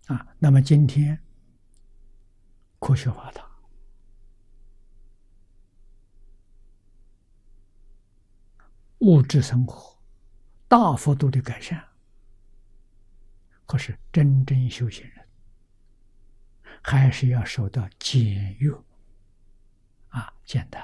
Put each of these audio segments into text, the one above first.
那么今天科学发达，物质生活大幅度的改善，可是真正修行人还是要受到简约简单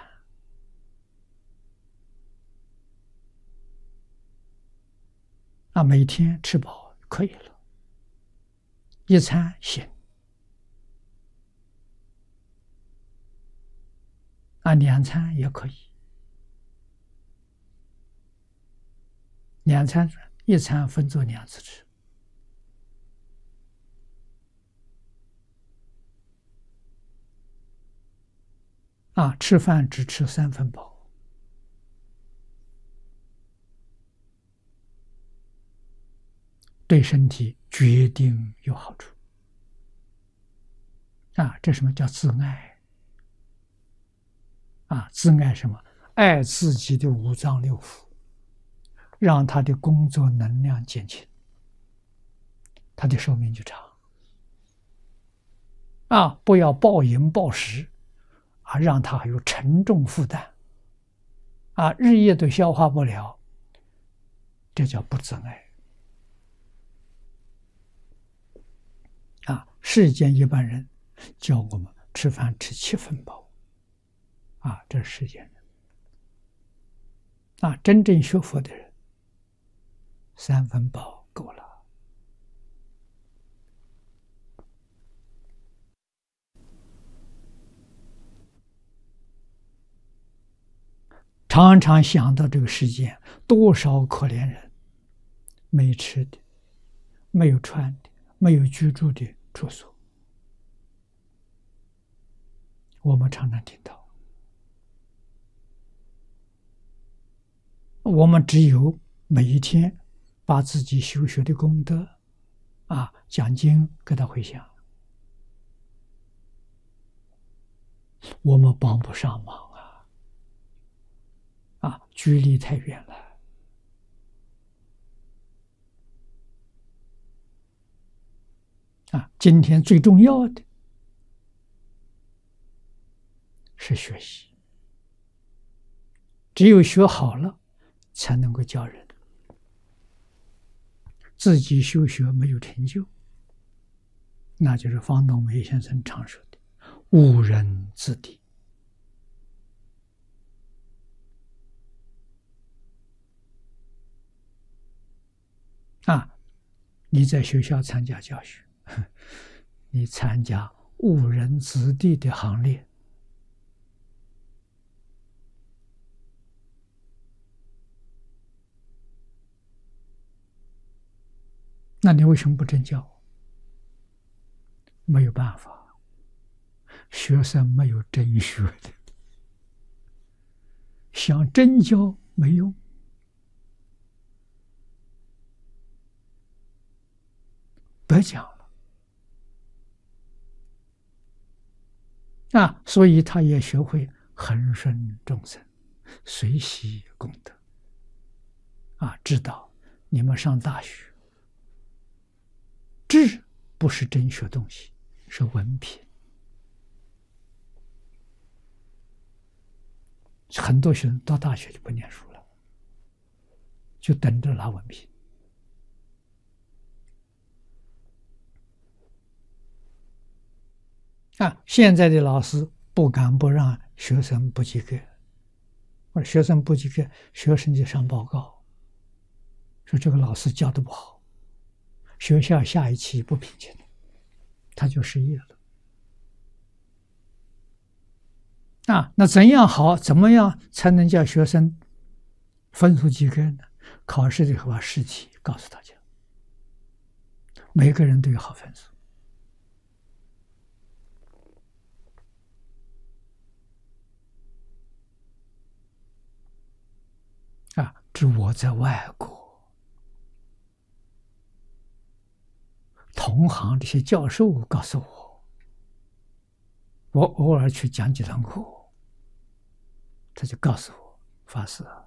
每天吃饱可以了，一餐行两餐也可以，两餐一餐分作2次吃。吃饭只吃3分饱，对身体决定有好处。这什么叫自爱？自爱什么？爱自己的5脏6腑，让他的工作能量减轻，他的寿命就长。不要暴饮暴食让他有沉重负担日夜都消化不了，这叫不自爱世间一般人教我们吃饭吃7分饱这是世间人真正学佛的人3分饱够了。常常想到这个世界多少可怜人，没吃的，没有穿的，没有居住的住所。我们常常听到，我们只有每一天把自己修学的功德讲经给他回向，我们帮不上忙距离太远了今天最重要的是学习，只有学好了才能够教人。自己修学没有成就，那就是方东梅先生常说的误人子弟你在学校参加教学，你参加误人子弟的行列，那你为什么不真教？没有办法，学生没有真学的，想真教没用。得奖了所以他也学会恒顺众生，随喜功德知道你们上大学智不是真学东西，是文凭。很多学生到大学就不念书了，就等着拿文凭现在的老师不敢不让学生不及格，或者学生不及格，学生就上报告，说这个老师教的不好，学校下一期不聘请他就失业了那怎样好？怎么样才能叫学生分数及格呢？考试的时候把试题告诉大家，每个人都有好分数这我在外国同行这些教授告诉我偶尔去讲几堂课，他就告诉我，法师